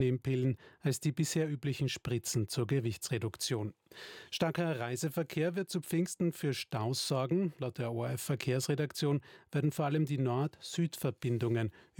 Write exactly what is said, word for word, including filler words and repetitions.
Pillen als die bisher üblichen Spritzen zur Gewichtsreduktion. Starker Reiseverkehr wird zu Pfingsten für Staus sorgen. Laut der O R F-Verkehrsredaktion werden vor allem die Nord-Süd-Verbindungen